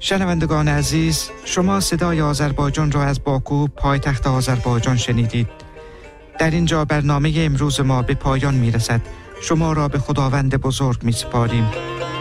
شنوندگان عزیز، شما صدای آذربایجان را از باکو پایتخت آذربایجان شنیدید. در اینجا برنامه امروز ما به پایان می رسد. شما را به خداوند بزرگ می سپاریم.